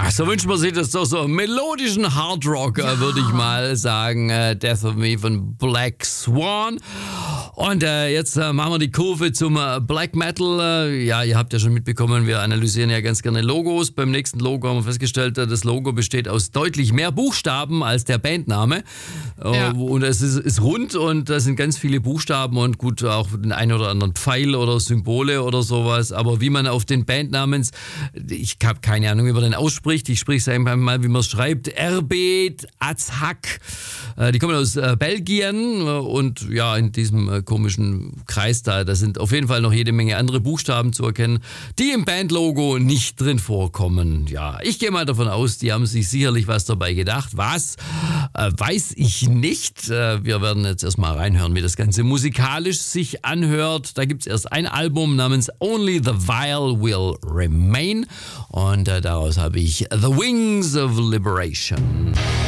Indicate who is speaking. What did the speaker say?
Speaker 1: So wünscht man sich das doch, so melodischen Hardrock, würde ich mal sagen. Death of Me von Black Swan. Und jetzt machen wir die Kurve zum Black Metal. Ja, ihr habt ja schon mitbekommen, wir analysieren ja ganz gerne Logos. Beim nächsten Logo haben wir festgestellt, das Logo besteht aus deutlich mehr Buchstaben als der Bandname.
Speaker 2: Ja.
Speaker 1: Und es ist rund und da sind ganz viele Buchstaben und gut, auch den einen oder anderen Pfeil oder Symbole oder sowas. Aber wie man auf den Bandnamen, ich habe keine Ahnung, wie man den ausspricht. Ich spreche es einfach mal, wie man es schreibt. Erbet Azhak. Die kommen aus Belgien und ja, in diesem komischen Kreis da sind auf jeden Fall noch jede Menge andere Buchstaben zu erkennen, die im Bandlogo nicht drin vorkommen. Ja, ich gehe mal davon aus, die haben sich sicherlich was dabei gedacht. Was? Weiß ich nicht. Wir werden jetzt erstmal reinhören, wie das Ganze musikalisch sich anhört. Da gibt es erst ein Album namens Only the Vile Will Remain und daraus habe ich The Wings of Liberation.